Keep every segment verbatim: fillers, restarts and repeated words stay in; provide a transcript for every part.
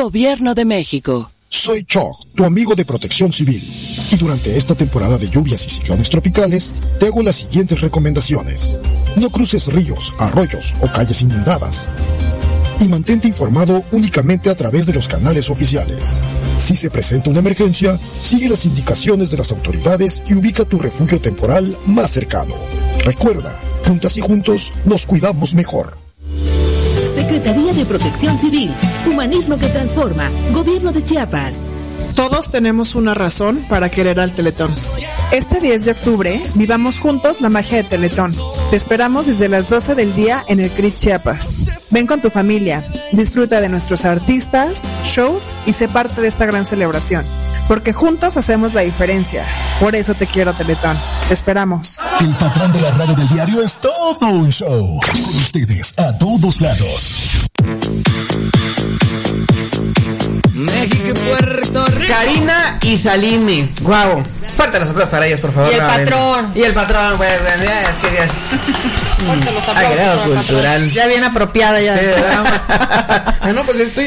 Gobierno de México. Soy Cho, tu amigo de Protección Civil. Y durante esta temporada de lluvias y ciclones tropicales, te hago las siguientes recomendaciones. No cruces ríos, arroyos o calles inundadas. Y mantente informado únicamente a través de los canales oficiales. Si se presenta una emergencia, sigue las indicaciones de las autoridades y ubica tu refugio temporal más cercano. Recuerda, juntas y juntos nos cuidamos mejor. Secretaría de Protección Civil, Humanismo que Transforma, Gobierno de Chiapas. Todos tenemos una razón para querer al Teletón. Este diez de octubre, vivamos juntos la magia de Teletón. Te esperamos desde las doce del día en el C R I T Chiapas. Ven con tu familia, disfruta de nuestros artistas, shows y sé parte de esta gran celebración. Porque juntos hacemos la diferencia. Por eso te quiero, Teletón. Te esperamos. El patrón de la radio del diario es todo un show. Con ustedes a todos lados. México y Puerto Rico. Karina y Salimi. Guau. Fuerte los aplausos para ellas, por favor. Y el patrón. Y el patrón, pues, ya, que ya es. Fuerte los aplausos. Agrado cultural. Ya bien apropiada ya. Sí, ah, no, pues estoy.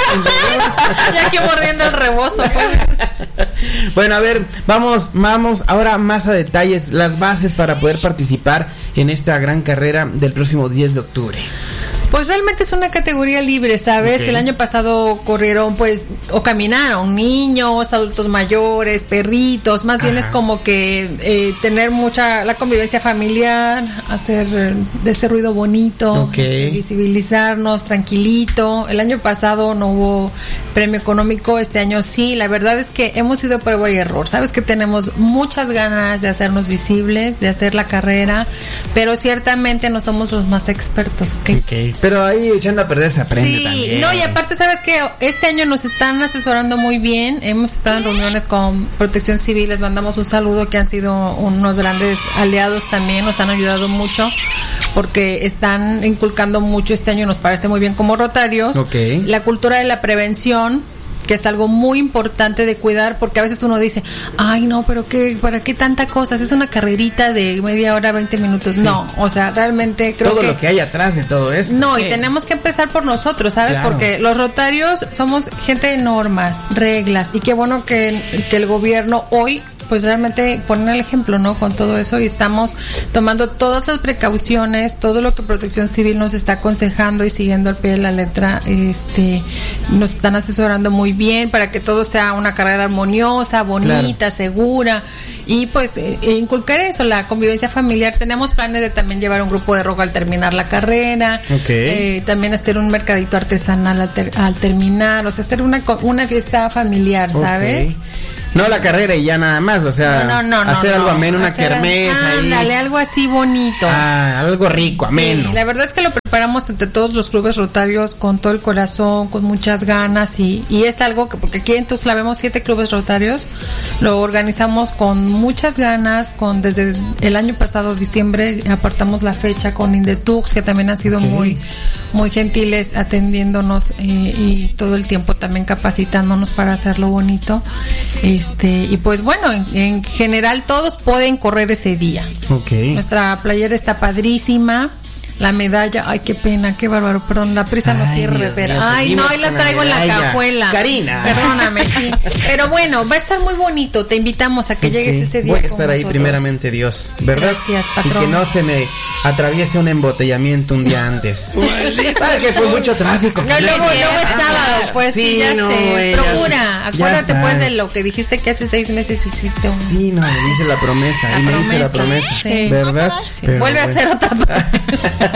Ya aquí mordiendo el rebozo, pues. Bueno, a ver, vamos, vamos ahora más a detalles, las bases para poder participar en esta gran carrera del próximo diez de octubre. Pues realmente es una categoría libre, ¿sabes? Okay. El año pasado corrieron, pues, o caminaron niños, adultos mayores, perritos, más Ajá. bien es como que eh, tener mucha, la convivencia familiar, hacer de ese ruido bonito, okay. visibilizarnos tranquilito. El año pasado no hubo premio económico, este año sí. La verdad es que hemos sido prueba y error, ¿sabes? Que tenemos muchas ganas de hacernos visibles, de hacer la carrera, pero ciertamente no somos los más expertos, ¿ok? Okay. Pero ahí echando a perder se aprende sí, también. Sí, no, y aparte, ¿sabes qué? Este año nos están asesorando muy bien. Hemos estado en reuniones con Protección Civil. Les mandamos un saludo, que han sido unos grandes aliados también. Nos han ayudado mucho porque están inculcando mucho este año. Nos parece muy bien como Rotarios. Okay. La cultura de la prevención, que es algo muy importante de cuidar, porque a veces uno dice, ay no, pero qué, ¿para qué tanta cosas? Es una carrerita de media hora, veinte minutos. Sí. No, o sea, realmente creo todo que... Todo lo que hay atrás de todo esto. No, sí. y tenemos que empezar por nosotros, ¿sabes? Claro. Porque los Rotarios somos gente de normas, reglas, y qué bueno que, que el gobierno hoy pues realmente ponen el ejemplo, ¿no? Con todo eso, y estamos tomando todas las precauciones, todo lo que Protección Civil nos está aconsejando y siguiendo al pie de la letra. Este, nos están asesorando muy bien para que todo sea una carrera armoniosa, bonita, claro. segura, y pues eh, inculcar eso, la convivencia familiar. Tenemos planes de también llevar un grupo de rock al terminar la carrera, okay. eh, también hacer un mercadito artesanal al, ter- al terminar, o sea, hacer una, una fiesta familiar, ¿sabes? Okay. No la carrera y ya nada más, o sea, no, no, no, hacer no, algo no. ameno, una hacer, kermés ahí. Ándale, algo así bonito. Ah, algo rico, ameno. Sí, la verdad es que lo preparamos entre todos los clubes Rotarios con todo el corazón, con muchas ganas, y, y es algo que, porque aquí en Tuxtla vemos siete clubes Rotarios, lo organizamos con muchas ganas, con desde el año pasado, diciembre, apartamos la fecha con Indetux, que también han sido okay. muy muy gentiles atendiéndonos eh, y todo el tiempo también capacitándonos para hacerlo bonito. Este, y pues bueno, en, en general todos pueden correr ese día. Okay. Nuestra playera está padrísima. La medalla, ay, qué pena, qué bárbaro, perdón, la prisa no sirve, pero, ay, no, ahí la traigo en la cajuela. Karina. Perdóname, sí. Pero bueno, va a estar muy bonito, te invitamos a que okay. llegues ese día. Voy a estar ahí nosotros. Primeramente Dios, ¿verdad? Gracias, patrón. Y que no se me atraviese un embotellamiento un día antes. Para que fue mucho tráfico. No, luego, luego es sábado, pues sí, sí ya no, sé. Ella, Procura, acuérdate pues de lo que dijiste que hace seis meses hiciste un... Sí, no, me hice la promesa, la y me promesa, hice la promesa, sí. ¿verdad? Sí. Vuelve bueno. a hacer otra.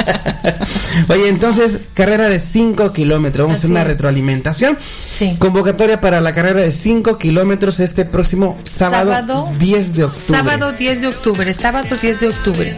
Oye, entonces, carrera de cinco kilómetros. Vamos Así a hacer una es. retroalimentación. Sí. Convocatoria para la carrera de cinco kilómetros este próximo sábado, sábado diez de octubre. Sábado diez de octubre. Sábado diez de octubre.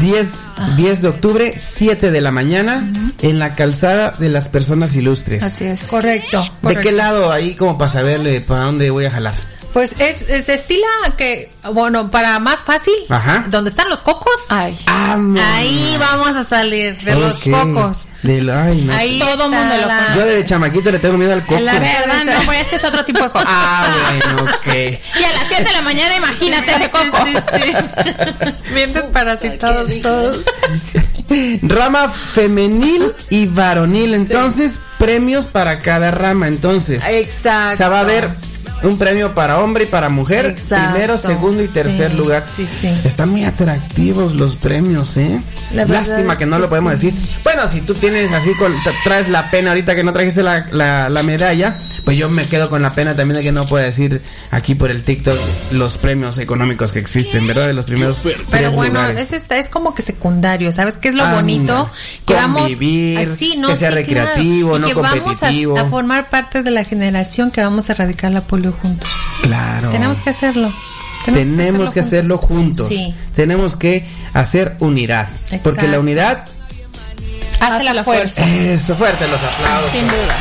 diez de octubre, siete de la mañana, uh-huh. en la calzada de las personas ilustres. Así es. Correcto. ¿De correcto. qué lado ahí, como para saberle para dónde voy a jalar? Pues es, es estila que, bueno, para más fácil, Ajá. ¿dónde están los cocos? Ay. Ah, Ahí vamos a salir de Ok. los cocos. De lo- ay, no. Ahí Todo está mundo lo la- conoce. Yo de chamaquito le tengo miedo al coco. La ¿Verdad? No, pues este es otro tipo de coco. Ah, bueno, ok. Y a las siete de la mañana, imagínate ese coco. Sí, sí. Bien desparasitados todos. Rama femenil y varonil, entonces premios para cada rama, entonces. Exacto. O sea, va a haber un premio para hombre y para mujer, Exacto. primero, segundo y tercer Sí, lugar. sí, sí. Están muy atractivos los premios, ¿eh? La verdad Lástima que no es lo que podemos sí. decir. Bueno, si tú tienes así, con, tra- traes la pena ahorita que no trajiste la, la, la medalla, pues yo me quedo con la pena también de que no puedo decir aquí por el TikTok los premios económicos que existen, ¿verdad? De los primeros tres Pero bueno, lugares. es, está, es como que secundario, ¿sabes? ¿Qué es lo Anda, bonito? Que convivir, vamos así, ¿no? que sea Sí, recreativo, claro. no y que competitivo. vamos a, a formar parte de la generación que vamos a erradicar la polio juntos. Claro. Tenemos que hacerlo. Tenemos que hacerlo juntos. Sí. Tenemos que hacer unidad. Exacto. Porque la unidad. Hace la fuerza. Eso, fuerte los aplausos. Sin duda.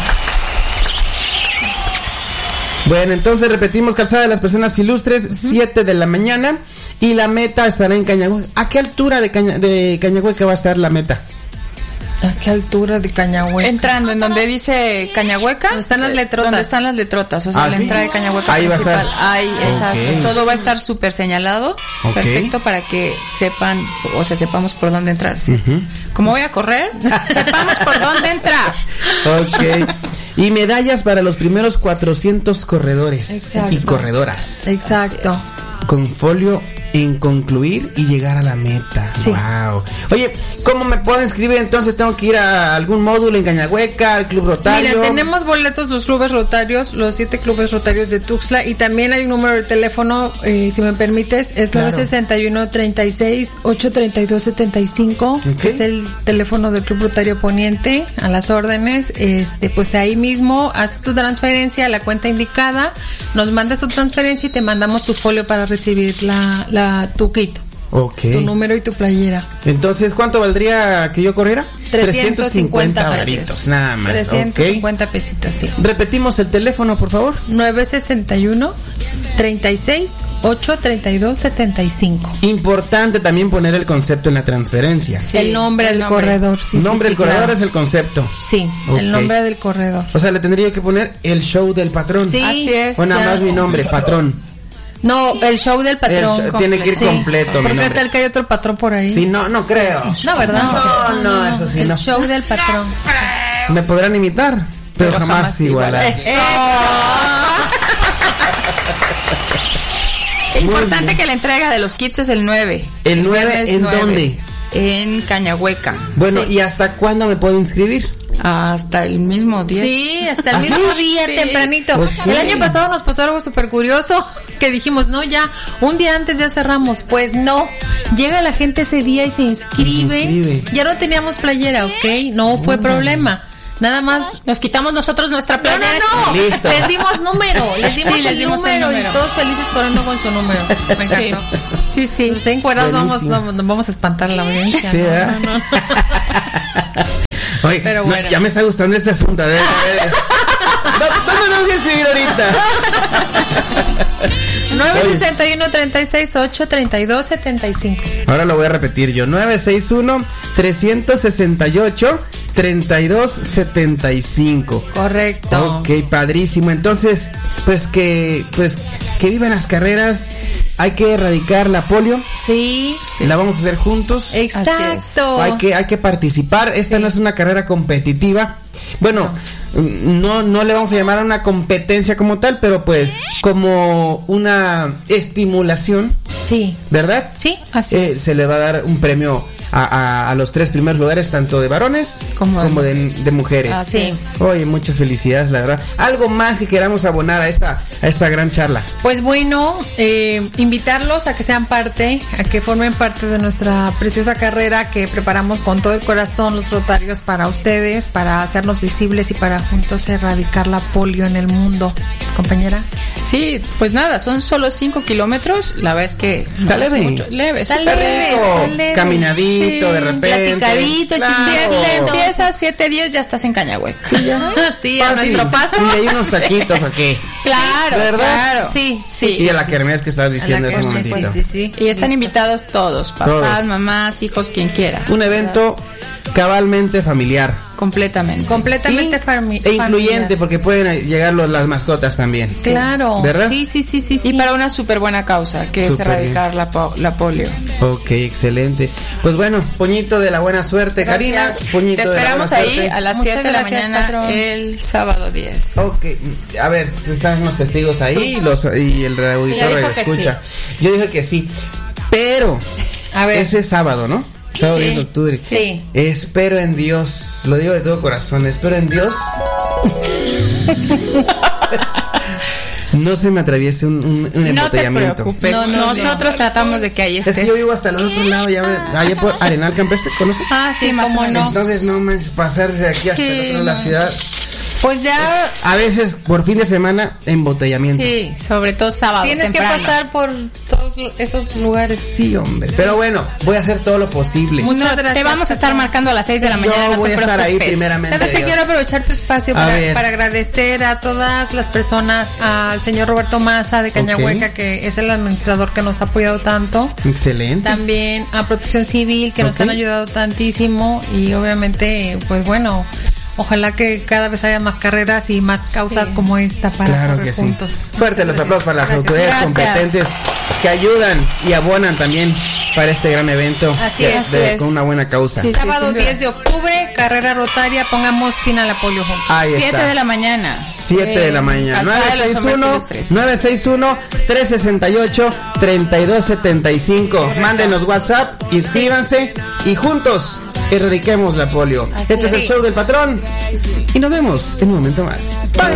Bueno, entonces repetimos, calzada de las personas ilustres, siete de la mañana. Y la meta estará en Cañahueca. ¿A qué altura de, Caña, de Cañahueca va a estar la meta? ¿A qué altura de Cañahueca? Entrando en donde dice Cañahueca. Donde están las eh, letrotas. Donde están las letrotas, o sea, Ah, la ¿sí? entrada de Cañahueca Ahí va a principal. estar. Ahí, exacto. Ok. Todo va a estar súper señalado. Ok. Perfecto para que sepan, o sea, sepamos por dónde entrar. ¿sí? Ujú. Como voy a correr, sepamos por dónde entrar. Ok. Y medallas para los primeros cuatrocientos corredores Exacto. y corredoras. Exacto. Con folio en concluir y llegar a la meta. Sí. Wow. Oye, ¿cómo me puedo inscribir? Entonces tengo que ir a algún módulo en Cañahueca, al Club Rotario. Mira, tenemos boletos los clubes rotarios, los siete clubes rotarios de Tuxtla, y también hay un número de teléfono, eh, si me permites, es Claro. nueve sesenta y uno, treinta y seis, ocho treinta y dos, setenta y cinco, Ok. que es el teléfono del Club Rotario Poniente, a las órdenes. Este, pues ahí mismo haces tu transferencia a la cuenta indicada, nos mandas tu transferencia y te mandamos tu folio para recibir la, la tu kit, Ok. tu número y tu playera. Entonces, ¿cuánto valdría que yo corriera? trescientos cincuenta varitos, pesos. nada más. trescientos ok. cincuenta pesitos, sí. Repetimos el teléfono, por favor. nueve sesenta y uno, treinta y seis, ocho treinta y dos, setenta y cinco. Importante también poner el concepto en la transferencia. Sí, el nombre el del nombre. corredor. Sí, sí, nombre sí, del corredor claro. es el concepto. Sí, Ok. el nombre del corredor. O sea, le tendría que poner el show del patrón. Sí, Así es. O nada más mi nombre, patrón. No, el show del patrón. El show- tiene que ir Sí, completo, mi Porque nombre. tal que hay otro patrón por ahí. Sí, no, no creo. No, ¿verdad? No, no, eso sí, el no. show del patrón. Me podrán imitar, pero, Pero jamás, jamás igualar. igualar. Es importante bien. que la entrega de los kits es el nueve. ¿El nueve viernes en nueve, dónde? En Cañahueca. Bueno, Sí. ¿y hasta cuándo me puedo inscribir? Hasta el mismo día. Sí, hasta el ¿Ah, mismo sí? día, Sí. tempranito. Ok. El año pasado nos pasó algo súper curioso, que dijimos, no, ya, un día antes ya cerramos. Pues no, llega la gente ese día y se inscribe. Y se inscribe. Ya no teníamos playera, ¿ok? No fue problema. Nada más. Nos quitamos nosotros nuestra No, playera. no, no. Listo. Les dimos número, les dimos, Sí, el, les dimos el número, número. y todos felices corriendo con su número. Me encantó. Sí, sí. Pues en cuerados vamos, Buenísimo. no, no vamos a espantar a la audiencia. Sí, ¿no? ¿verdad? No, no. Oye, Pero no, bueno. ya me está gustando este asunto. A ver, a ver. ¿Dónde nos voy a escribir ahorita? nueve sesenta y uno, treinta y seis, ocho treinta y dos, setenta y cinco. Ahora lo voy a repetir yo. nueve seis uno, tres seis ocho, tres dos siete cinco. Correcto. Ok, padrísimo. Entonces, pues que pues que vivan las carreras. Hay que erradicar la polio. Sí. La vamos a hacer juntos. Exacto. Hay que hay que participar. Esta no es una carrera competitiva. Bueno, no no le vamos a llamar a una competencia como tal, pero pues como una estimulación, Sí. ¿verdad? Sí, así Eh, es. se le va a dar un premio a, a, a los tres primeros lugares, tanto de varones Como como, de- de, de mujeres. Así Sí. es. Oye, muchas felicidades, la verdad. Algo más que queramos abonar a esta a esta gran charla. Pues bueno, eh, invitarlos a que sean parte, a que formen parte de nuestra preciosa carrera que preparamos con todo el corazón los rotarios para ustedes, para hacernos visibles y para juntos erradicar la polio en el mundo. Compañera. Sí, pues nada, son solo cinco kilómetros. La verdad es que Está no es leve. mucho. Leve, Está súper leve. Rico, está leve. caminadita, vinito de repente. Platicadito, Claro. siete, empiezas, siete, diez, ya estás en Cañahueca. Sí, a Fácil. nuestro paso. Y hay unos taquitos, ¿o qué? Claro, ¿verdad? claro. Sí, sí. Y a la kermés que estabas diciendo hace un kermés, momentito. pues, sí, sí. Y están Listo. invitados todos, papás, Todos. mamás, hijos, quien quiera. Un evento cabalmente familiar. Completamente. Completamente fami- E incluyente, familiar. porque pueden llegar los- las mascotas también. Claro. ¿Verdad? Sí, sí, sí, sí. Y sí. para una súper buena causa, que es Súper erradicar la, po- la polio. Ok, excelente. Pues bueno, puñito de la buena suerte, Gracias. Karina. Puñito Te de la esperamos buena ahí suerte. a las Muchas siete de la gracias, mañana patrón. el sábado diez. Ok, a ver, están los testigos ahí y, los, y el ya auditor dijo lo que escucha. Yo dije que sí, pero A ver. ese sábado, ¿no? Sábado Sí, diez de octubre. sí. Espero en Dios, lo digo de todo corazón, espero en Dios. No se me atraviese un, un, un No te embotellamiento. preocupes. No, no, Nosotros no. tratamos de que ahí Es estés. que yo vivo hasta el otro lado, ya ve- allá por Arenal Campestre, ¿conoces? Ah, sí, Sí, más o cómo menos. no. Entonces no manches, pasarse de aquí hasta Sí, el otro lado de la no. ciudad. Pues ya A veces por fin de semana embotellamiento. Sí, sobre todo sábado tienes temprano. que pasar por todos esos lugares. Sí, hombre. Pero bueno, voy a hacer todo lo posible. Muchas No, gracias, Te vamos a estar patrón. marcando a las seis de la mañana. Yo no voy te a estar ahí preocupes. primeramente. ¿Sabes que Dios. quiero aprovechar tu espacio A para, ver. para agradecer a todas las personas, al señor Roberto Maza de Cañahueca, Ok. que es el administrador que nos ha apoyado tanto? Excelente. También a Protección Civil, que nos Ok. han ayudado tantísimo, y obviamente, pues bueno, ojalá que cada vez haya más carreras y más causas Sí. como esta para Claro correr que sí. juntos. Fuerte los aplausos para las Gracias. autoridades Gracias. competentes que ayudan y abonan también para este gran evento. Así que- es, de- así es. Con una buena causa. Sí, sí. Sábado sin duda. diez de octubre, carrera rotaria, pongamos fin a la polio juntos. Ahí siete está. de la mañana. siete de la mañana. Calzada de los hombres ilustres. nueve seis uno, tres seis ocho, tres dos siete cinco. Mándenos WhatsApp, inscríbanse y juntos erradiquemos la polio. Este es el es. show del patrón y nos vemos en un momento más. Bye.